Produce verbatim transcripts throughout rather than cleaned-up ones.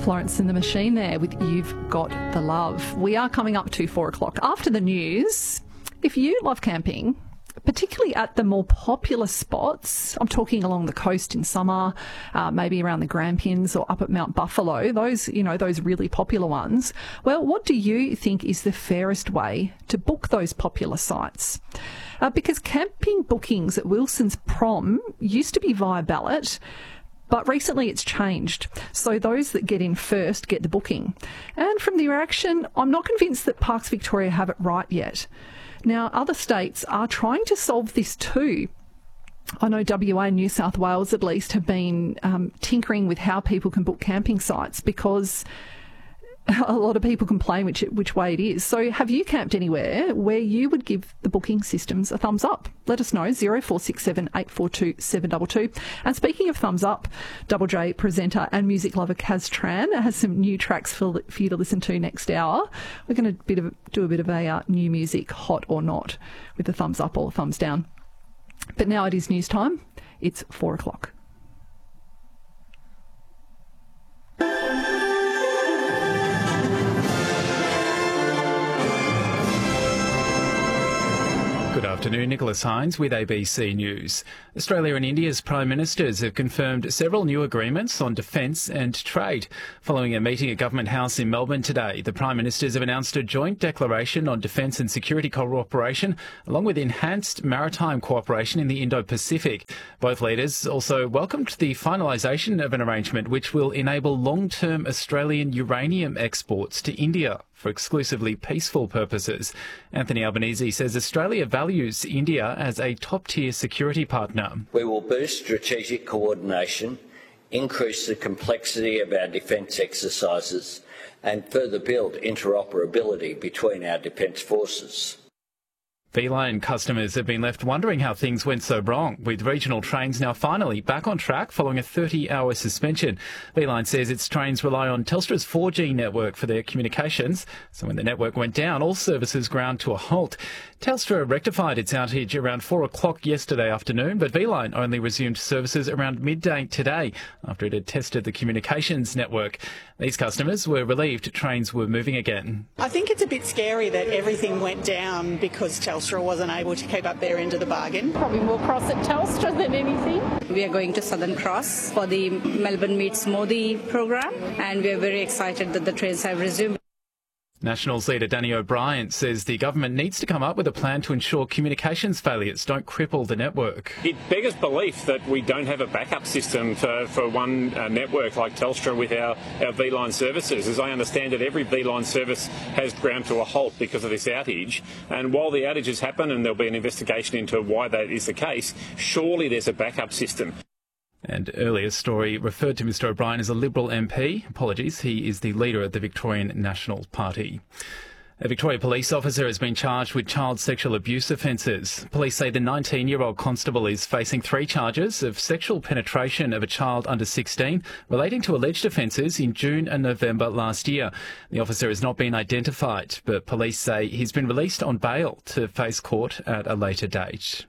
Florence and the Machine there with You've Got the Love. We are coming up to four o'clock. After the news, if you love camping, particularly at the more popular spots, I'm talking along the coast in summer, uh, maybe around the Grampians or up at Mount Buffalo, those, you know, those really popular ones. Well, what do you think is the fairest way to book those popular sites? Uh, because camping bookings at Wilson's Prom used to be via ballot, but recently it's changed. So those that get in first get the booking. And from the reaction, I'm not convinced that Parks Victoria have it right yet. Now, other states are trying to solve this too. I know W A and New South Wales at least have been um, tinkering with how people can book camping sites because a lot of people complain which which way it is. So have you camped anywhere where you would give the booking systems a thumbs up? Let us know, zero four six seven, eight four two, seven two two. And speaking of thumbs up, Double J presenter and music lover Kaz Tran has some new tracks for, for you to listen to next hour. We're going to bit of, do a bit of a uh, new music, hot or not, with the thumbs up or thumbs down. But now it is news time. It's four o'clock. Good afternoon, Nicholas Hines with A B C News. Australia and India's Prime Ministers have confirmed several new agreements on defence and trade. Following a meeting at Government House in Melbourne today, the Prime Ministers have announced a joint declaration on defence and security cooperation, along with enhanced maritime cooperation in the Indo-Pacific. Both leaders also welcomed the finalisation of an arrangement which will enable long-term Australian uranium exports to India for exclusively peaceful purposes. Anthony Albanese says Australia values India as a top-tier security partner. We will boost strategic coordination, increase the complexity of our defence exercises, and further build interoperability between our defence forces. V-Line customers have been left wondering how things went so wrong, with regional trains now finally back on track following a thirty-hour suspension. V-Line says its trains rely on Telstra's four G network for their communications, so when the network went down, all services ground to a halt. Telstra rectified its outage around four o'clock yesterday afternoon, but V-Line only resumed services around midday today after it had tested the communications network. These customers were relieved trains were moving again. I think it's a bit scary that everything went down because Telstra wasn't able to keep up their end of the bargain. Probably more cross at Telstra than anything. We are going to Southern Cross for the Melbourne Meets Modi program, and we are very excited that the trains have resumed. Nationals leader Danny O'Brien says the government needs to come up with a plan to ensure communications failures don't cripple the network. It beggars belief that we don't have a backup system for, for one uh, network like Telstra with our, our V-Line services. As I understand it, every V-Line service has ground to a halt because of this outage. And while the outages happen and there'll be an investigation into why that is the case, surely there's a backup system. And earlier story referred to Mr O'Brien as a Liberal M P. Apologies, he is the leader of the Victorian National Party. A Victoria police officer has been charged with child sexual abuse offences. Police say the nineteen-year-old constable is facing three charges of sexual penetration of a child under sixteen relating to alleged offences in June and November last year. The officer has not been identified, but police say he's been released on bail to face court at a later date.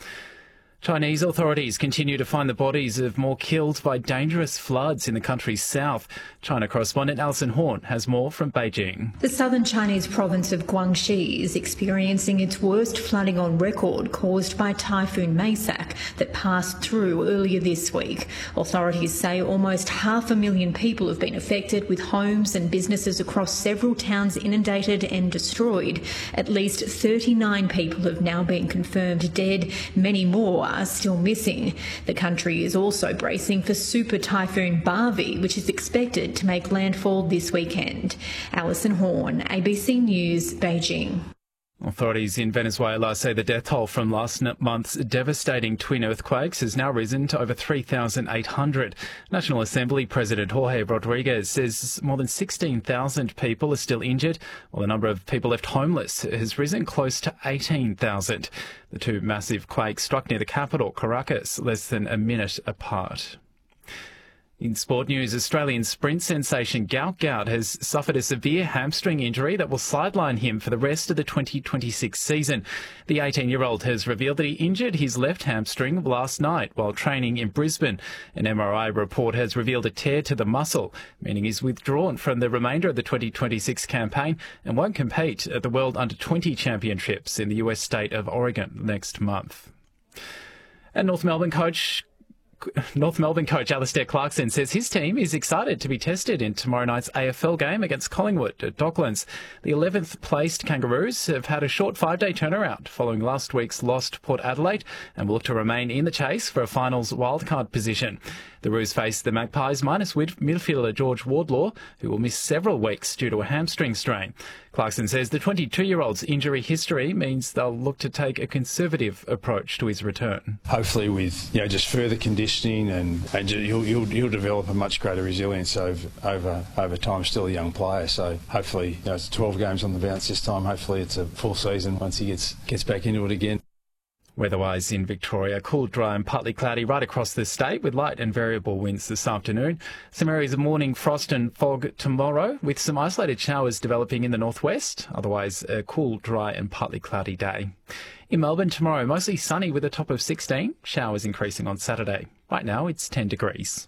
Chinese authorities continue to find the bodies of more killed by dangerous floods in the country's south. China correspondent Alison Horn has more from Beijing. The southern Chinese province of Guangxi is experiencing its worst flooding on record caused by Typhoon Maysak that passed through earlier this week. Authorities say almost half a million people have been affected, with homes and businesses across several towns inundated and destroyed. At least thirty-nine people have now been confirmed dead. Many more are still missing. The country is also bracing for Super Typhoon Bharvey, which is expected to make landfall this weekend. Alison Horn, A B C News, Beijing. Authorities in Venezuela say the death toll from last month's devastating twin earthquakes has now risen to over three thousand eight hundred. National Assembly President Jorge Rodriguez says more than sixteen thousand people are still injured, while the number of people left homeless has risen close to eighteen thousand. The two massive quakes struck near the capital, Caracas, less than a minute apart. In sport news, Australian sprint sensation Gout Gout has suffered a severe hamstring injury that will sideline him for the rest of the twenty twenty-six season. The eighteen-year-old has revealed that he injured his left hamstring last night while training in Brisbane. An M R I report has revealed a tear to the muscle, meaning he's withdrawn from the remainder of the twenty twenty-six campaign and won't compete at the World Under twenty Championships in the U S state of Oregon next month. And North Melbourne coach North Melbourne coach Alastair Clarkson says his team is excited to be tested in tomorrow night's A F L game against Collingwood at Docklands. The eleventh placed Kangaroos have had a short five-day turnaround following last week's loss to Port Adelaide and will look to remain in the chase for a finals wildcard position. The Roos face the Magpies minus midfielder George Wardlaw, who will miss several weeks due to a hamstring strain. Clarkson says the twenty-two-year-old's injury history means they'll look to take a conservative approach to his return. Hopefully with, you know, just further conditioning and, and he'll, he'll, he'll develop a much greater resilience over, over, over time. Still a young player, so hopefully, you know, it's twelve games on the bounce this time. Hopefully it's a full season once he gets, gets back into it again. Weather-wise in Victoria, cool, dry and partly cloudy right across the state with light and variable winds this afternoon. Some areas of morning frost and fog tomorrow with some isolated showers developing in the northwest. Otherwise, a cool, dry and partly cloudy day. In Melbourne tomorrow, mostly sunny with a top of sixteen. Showers increasing on Saturday. Right now, it's ten degrees.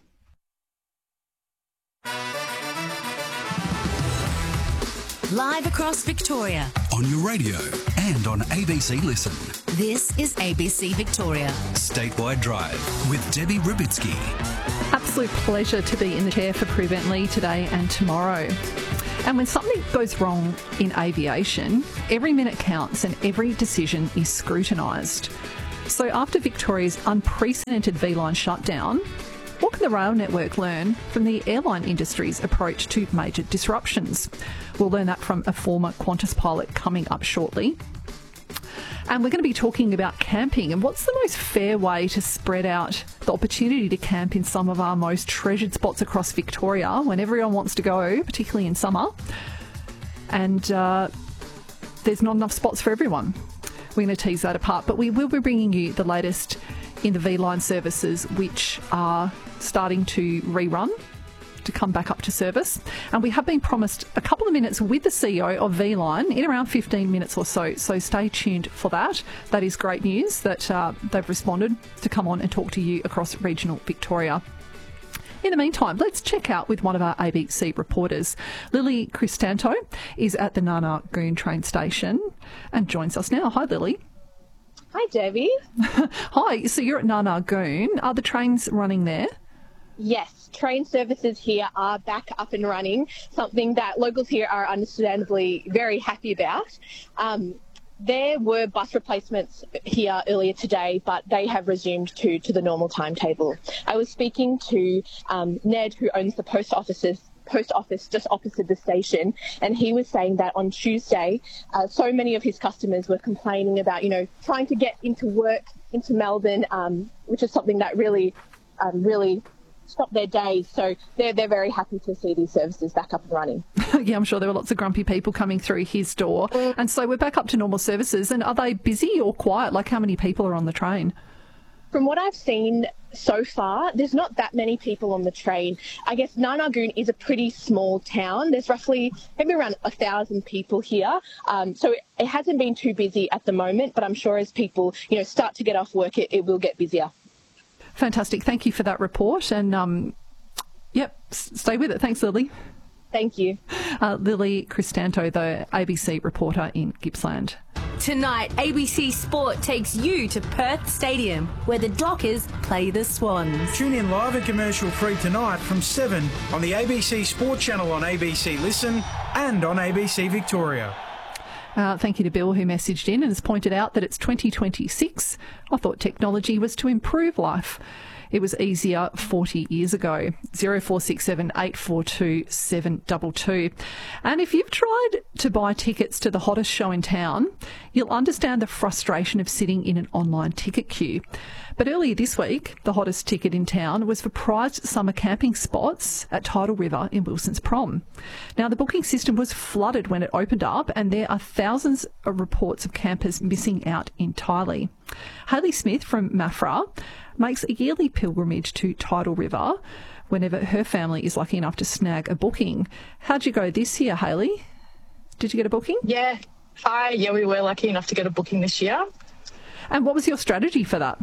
Live across Victoria. On your radio and on A B C Listen. This is A B C Victoria. Statewide Drive with Debbie Rubitsky. Absolute pleasure to be in the chair for Prevent Lee today and tomorrow. And when something goes wrong in aviation, every minute counts and every decision is scrutinised. So after Victoria's unprecedented V-line shutdown, what can the rail network learn from the airline industry's approach to major disruptions? We'll learn that from a former Qantas pilot coming up shortly. And we're going to be talking about camping and what's the most fair way to spread out the opportunity to camp in some of our most treasured spots across Victoria when everyone wants to go, particularly in summer. And uh, there's not enough spots for everyone. We're going to tease that apart, but we will be bringing you the latest in the V-line services, which are starting to rerun, to come back up to service. And we have been promised a couple of minutes with the C E O of V-line in around fifteen minutes or so. So stay tuned for that. That is great news that uh, they've responded to come on and talk to you across regional Victoria. In the meantime, let's check out with one of our A B C reporters. Lily Cristanto is at the Narnagoon train station and joins us now. Hi, Lily. Hi, Debbie. Hi. So you're at Narnagoon. Are the trains running there? Yes, train services here are back up and running, something that locals here are understandably very happy about. Um, there were bus replacements here earlier today, but they have resumed to, to the normal timetable. I was speaking to um, Ned, who owns the post offices post office just opposite the station, and he was saying that on Tuesday uh, so many of his customers were complaining about, you know, trying to get into work into Melbourne, um, which is something that really um, really stopped their days. So they're they're very happy to see these services back up and running. Yeah, I'm sure there were lots of grumpy people coming through his door. And so we're back up to normal services. And are they busy or quiet? Like, how many people are on the train? From what I've seen so far, there's not that many people on the train. I guess Narnagoon is a pretty small town. There's roughly maybe around a thousand people here. Um, so it, it hasn't been too busy at the moment, but I'm sure as people, you know, start to get off work, it, it will get busier. Fantastic. Thank you for that report. And, um, yep, stay with it. Thanks, Lily. Thank you. Uh, Lily Cristanto, the A B C reporter in Gippsland. Tonight, A B C Sport takes you to Perth Stadium, where the Dockers play the Swans. Tune in live and commercial free tonight from seven on the A B C Sport channel on A B C Listen and on A B C Victoria. Uh, thank you to Bill, who messaged in and has pointed out that it's twenty twenty-six. I thought technology was to improve life. It was easier forty years ago. zero four six seven eight four two seven two two. And if you've tried to buy tickets to the hottest show in town, you'll understand the frustration of sitting in an online ticket queue. But earlier this week, the hottest ticket in town was for prized summer camping spots at Tidal River in Wilson's Prom. Now, the booking system was flooded when it opened up, and there are thousands of reports of campers missing out entirely. Hayley Smith from Maffra makes a yearly pilgrimage to Tidal River whenever her family is lucky enough to snag a booking. How'd you go this year, Hayley? Did you get a booking? Yeah. Hi. Yeah, we were lucky enough to get a booking this year. And what was your strategy for that?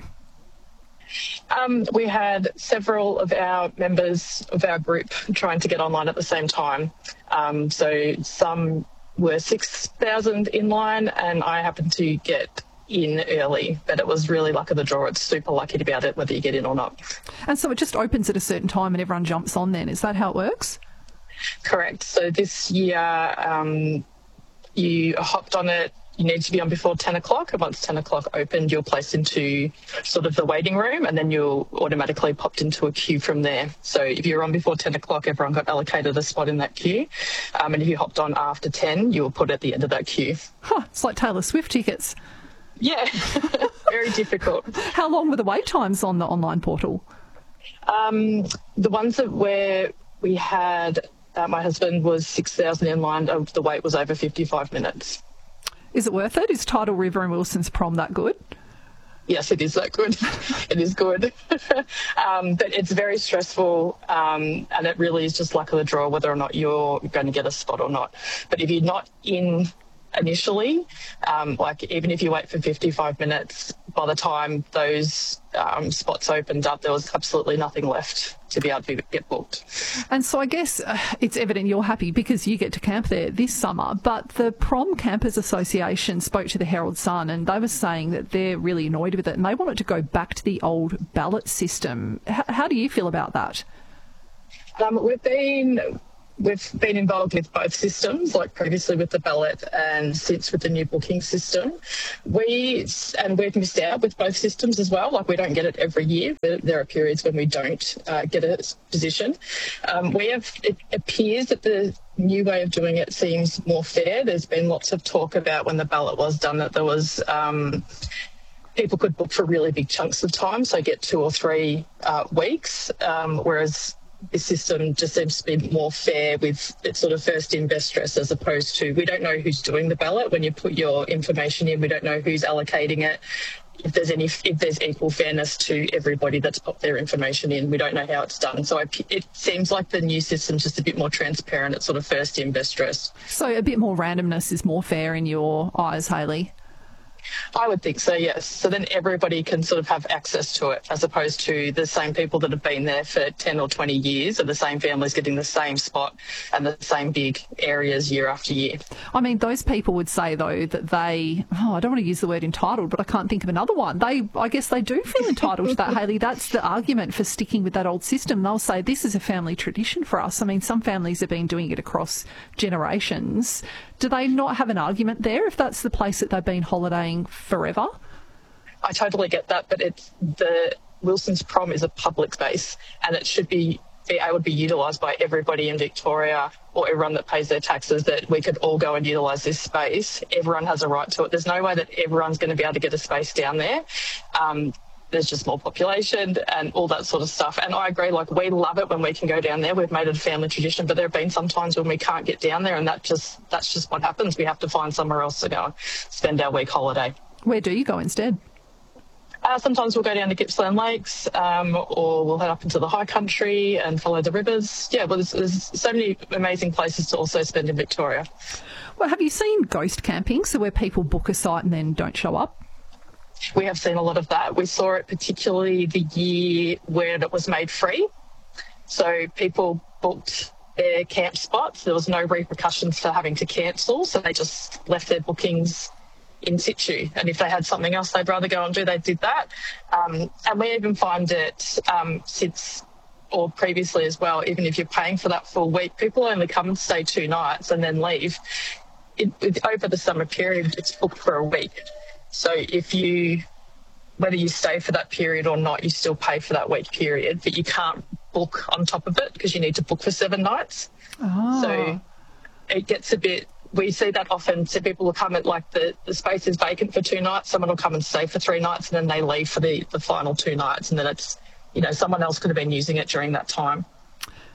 Um, we had several of our members of our group trying to get online at the same time. Um, so some were six thousand in line, and I happened to get in early, but it was really luck of the draw. It's super lucky to be able to, whether you get in or not. And so it just opens at a certain time and everyone jumps on then. Is that how it works? Correct. So this year um, you hopped on it. You need to be on before ten o'clock, and once ten o'clock opened, you're placed into sort of the waiting room, and then you're automatically popped into a queue from there. So if you're on before ten o'clock, everyone got allocated a spot in that queue, um, and if you hopped on after ten, you were put at the end of that queue. Huh, it's like Taylor Swift tickets. Yeah, very difficult. How long were the wait times on the online portal? Um, the ones that where we had, uh, my husband was six thousand in line, uh, the wait was over fifty-five minutes. Is it worth it? Is Tidal River and Wilson's Prom that good? Yes, it is that good. It is good. um, but it's very stressful, um, and it really is just luck of the draw whether or not you're going to get a spot or not. But if you're not in initially, um, like even if you wait for fifty-five minutes, by the time those um, spots opened up, there was absolutely nothing left to be able to get booked. And so I guess uh, it's evident you're happy because you get to camp there this summer, but the Prom Campers Association spoke to the Herald Sun and they were saying that they're really annoyed with it and they want it to go back to the old ballot system. H- how do you feel about that? Um, we've been... We've been involved with both systems, like previously with the ballot and since with the new booking system. We, and we've missed out with both systems as well. Like we don't get it every year. There are periods when we don't uh, get a position. Um, we have, it appears that the new way of doing it seems more fair. There's been lots of talk about when the ballot was done that there was... Um, people could book for really big chunks of time, so get two or three uh, weeks, um, whereas this system just seems to be more fair with its sort of first in, best dress, as opposed to we don't know who's doing the ballot. When you put your information in, we don't know who's allocating it. If there's any, if there's equal fairness to everybody that's put their information in, we don't know how it's done. So I, it seems like the new system's just a bit more transparent. It's sort of first in, best dress. So a bit more randomness is more fair in your eyes, Hayley? I would think so, yes. So then everybody can sort of have access to it, as opposed to the same people that have been there for ten or twenty years, or the same families getting the same spot and the same big areas year after year. I mean, those people would say, though, that they, oh, I don't want to use the word entitled, but I can't think of another one. They, I guess they do feel entitled to that, Hayley. That's the argument for sticking with that old system. They'll say, this is a family tradition for us. I mean, some families have been doing it across generations. Do they not have an argument there if that's the place that they've been holidaying forever? I totally get that, but it's the Wilson's Prom is a public space and it should be, be able to be utilised by everybody in Victoria or everyone that pays their taxes, that we could all go and utilise this space. Everyone has a right to it. There's no way that everyone's going to be able to get a space down there. Um, there's just more population and all that sort of stuff. And I agree, like, we love it when we can go down there. We've made it a family tradition, but there have been some times when we can't get down there, and that just that's just what happens. We have to find somewhere else to go and spend our week holiday. Where do you go instead? Uh, sometimes we'll go down to Gippsland Lakes, um, or we'll head up into the high country and follow the rivers. Yeah, well, there's, there's so many amazing places to also spend in Victoria. Well, have you seen ghost camping, so where people book a site and then don't show up? We have seen a lot of that. We saw it particularly the year when it was made free. So people booked their camp spots. There was no repercussions for having to cancel, so they just left their bookings in situ. And if they had something else they'd rather go and do, they did that. Um, and we even find it um, since or previously as well, even if you're paying for that full week, people only come and stay two nights and then leave. It, it, over the summer period, it's booked for a week. So if you, whether you stay for that period or not, you still pay for that week period, but you can't book on top of it because you need to book for seven nights. Oh. So it gets a bit, we see that often. So people will come at, like, the, the space is vacant for two nights, someone will come and stay for three nights and then they leave for the, the final two nights, and then it's, you know, someone else could have been using it during that time.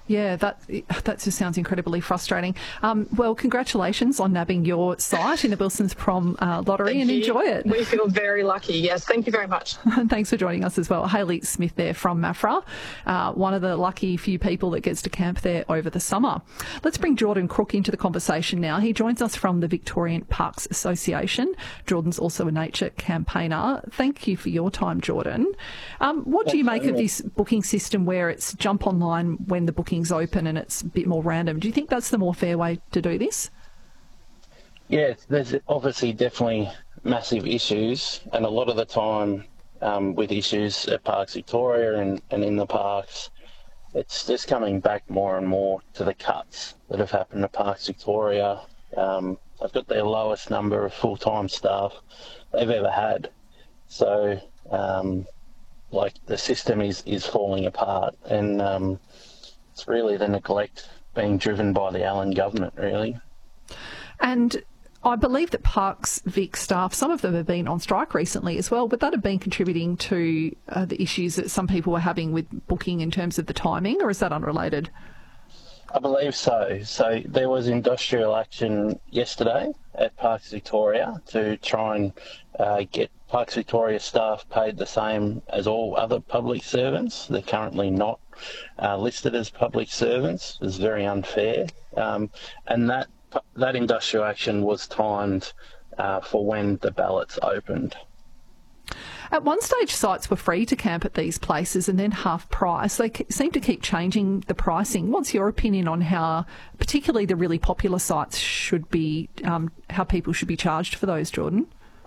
Yeah, that that just sounds incredibly frustrating. Um, well, congratulations on nabbing your site in the Wilson's Prom uh, lottery. Thank and you. enjoy it. We feel very lucky. Yes, thank you very much. And thanks for joining us as well. Hayley Smith there from Maffra, uh, one of the lucky few people that gets to camp there over the summer. Let's bring Jordan Crook into the conversation now. He joins us from the Victorian Parks Association. Jordan's also a nature campaigner. Thank you for your time, Jordan. Um, what do you make of this booking system where it's jump online when the booking's open and it's a bit more random? Do you think that's the more fair way to do this? Yeah, there's obviously definitely massive issues, and a lot of the time um, with issues at Parks Victoria and, and in the parks, it's just coming back more and more to the cuts that have happened at Parks Victoria. Um, they've got their lowest number of full-time staff they've ever had. So, um, like, the system is, is falling apart, and um, it's really the neglect being driven by the Allen government, really. And I believe that Parks Vic staff, some of them have been on strike recently as well. Would that have been contributing to uh, the issues that some people were having with booking in terms of the timing, or is that unrelated? I believe so. So there was industrial action yesterday at Parks Victoria to try and uh, get Parks Victoria staff paid the same as all other public servants. They're currently not uh, listed as public servants. It's very unfair. Um, and that that industrial action was timed uh, for when the ballots opened. At one stage, sites were free to camp at these places and then half price. They seem to keep changing the pricing. What's your opinion on how, particularly the really popular sites, should be, um, how people should be charged for those, Jordan?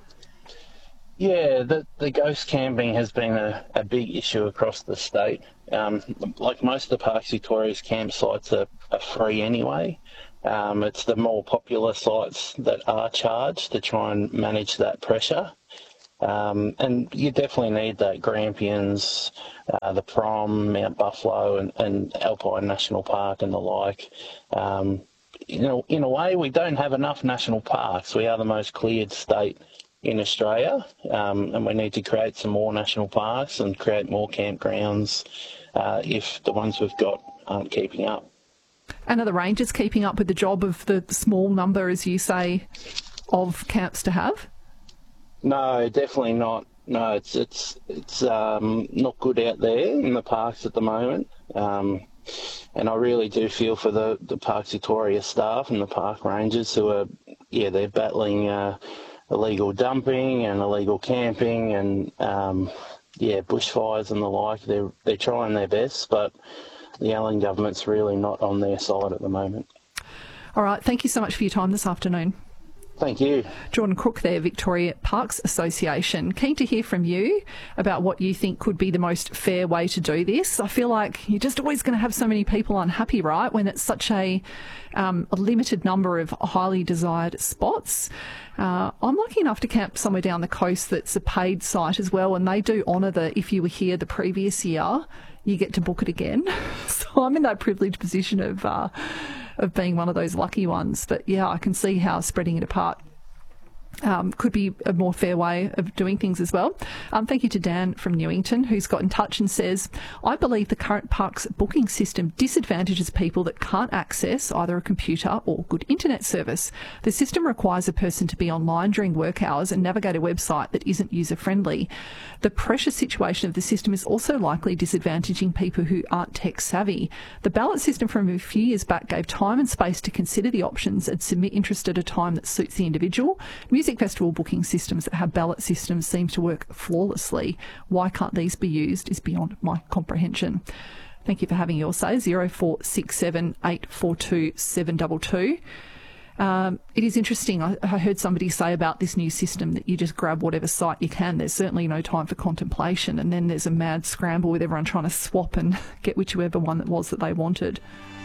Yeah, the, the ghost camping has been a, a big issue across the state. Um, like most of the Parks Victoria's campsites are, are free anyway. Um, it's the more popular sites that are charged to try and manage that pressure. Um, and you definitely need that Grampians, uh, the Prom, Mount Buffalo and, and Alpine National Park and the like. Um, you know, in a way, we don't have enough national parks. We are the most cleared state in Australia, um, and we need to create some more national parks and create more campgrounds uh, if the ones we've got aren't keeping up. And are the rangers keeping up with the job of the small number, as you say, of camps to have? No, definitely not. No, it's it's it's um, not good out there in the parks at the moment. Um, and I really do feel for the, the Parks Victoria staff and the park rangers who are, yeah, they're battling uh, illegal dumping and illegal camping and, um, yeah, bushfires and the like. They're, they're trying their best, but the Allen government's really not on their side at the moment. All right, thank you so much for your time this afternoon. Thank you. Jordan Crook there, Victoria Parks Association. Keen to hear from you about what you think could be the most fair way to do this. I feel like you're just always going to have so many people unhappy, right, when it's such a, um, a limited number of highly desired spots. Uh, I'm lucky enough to camp somewhere down the coast that's a paid site as well, and they do honour the if you were here the previous year, you get to book it again. So I'm in that privileged position of uh, of being one of those lucky ones. But yeah, I can see how spreading it apart Um, could be a more fair way of doing things as well. Um, thank you to Dan from Newington, who's got in touch and says, I believe the current parks booking system disadvantages people that can't access either a computer or good internet service. The system requires a person to be online during work hours and navigate a website that isn't user-friendly. The pressure situation of the system is also likely disadvantaging people who aren't tech-savvy. The ballot system from a few years back gave time and space to consider the options and submit interest at a time that suits the individual. Music festival booking systems that have ballot systems seem to work flawlessly. Why can't these be used is beyond my comprehension. Thank you for having your say. zero four six seven eight four two seven two two. Um, it is interesting. I, I heard somebody say about this new system that you just grab whatever site you can. There's certainly no time for contemplation, and then there's a mad scramble with everyone trying to swap and get whichever one it was that they wanted.